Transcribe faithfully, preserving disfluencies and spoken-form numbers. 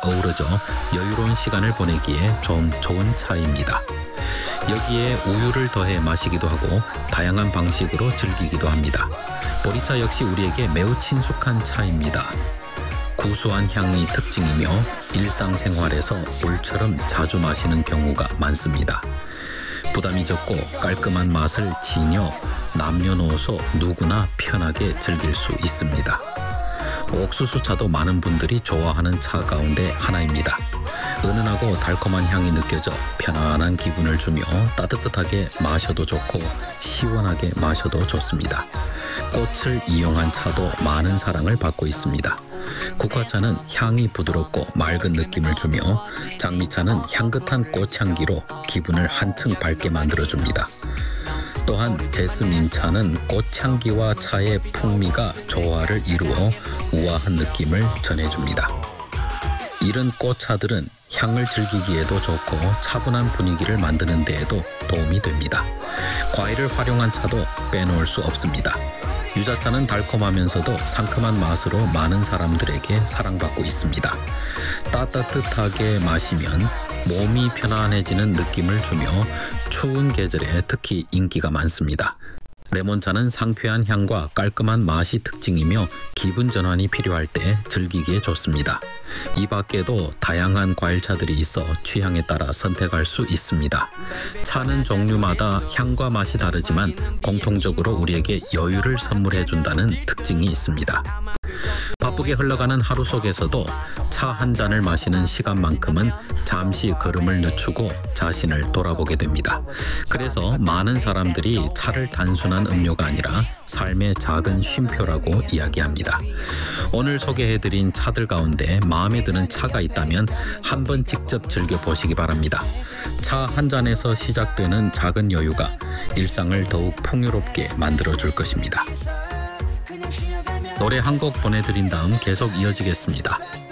어우러져 여유로운 시간을 보내기에 좀 좋은 차입니다. 여기에 우유를 더해 마시기도 하고 다양한 방식으로 즐기기도 합니다. 보리차 역시 우리에게 매우 친숙한 차입니다. 구수한 향이 특징이며 일상생활에서 물처럼 자주 마시는 경우가 많습니다. 부담이 적고 깔끔한 맛을 지녀 남녀노소 누구나 편하게 즐길 수 있습니다. 옥수수차도 많은 분들이 좋아하는 차 가운데 하나입니다. 은은하고 달콤한 향이 느껴져 편안한 기분을 주며 따뜻하게 마셔도 좋고 시원하게 마셔도 좋습니다. 꽃을 이용한 차도 많은 사랑을 받고 있습니다. 국화차는 향이 부드럽고 맑은 느낌을 주며 장미차는 향긋한 꽃향기로 기분을 한층 밝게 만들어줍니다. 또한 제스민차는 꽃향기와 차의 풍미가 조화를 이루어 우아한 느낌을 전해줍니다. 이런 꽃차들은 향을 즐기기에도 좋고 차분한 분위기를 만드는 데에도 도움이 됩니다. 과일을 활용한 차도 빼놓을 수 없습니다. 유자차는 달콤하면서도 상큼한 맛으로 많은 사람들에게 사랑받고 있습니다. 따뜻하게 마시면 몸이 편안해지는 느낌을 주며 추운 계절에 특히 인기가 많습니다. 레몬차는 상쾌한 향과 깔끔한 맛이 특징이며 기분 전환이 필요할 때 즐기기에 좋습니다. 이 밖에도 다양한 과일차들이 있어 취향에 따라 선택할 수 있습니다. 차는 종류마다 향과 맛이 다르지만 공통적으로 우리에게 여유를 선물해준다는 특징이 있습니다. 바쁘게 흘러가는 하루 속에서도 차 한 잔을 마시는 시간만큼은 잠시 걸음을 늦추고 자신을 돌아보게 됩니다. 그래서 많은 사람들이 차를 단순한 음료가 아니라 삶의 작은 쉼표라고 이야기합니다. 오늘 소개해드린 차들 가운데 마음에 드는 차가 있다면 한번 직접 즐겨보시기 바랍니다. 차 한 잔에서 시작되는 작은 여유가 일상을 더욱 풍요롭게 만들어줄 것입니다. 노래 한 곡 보내드린 다음 계속 이어지겠습니다.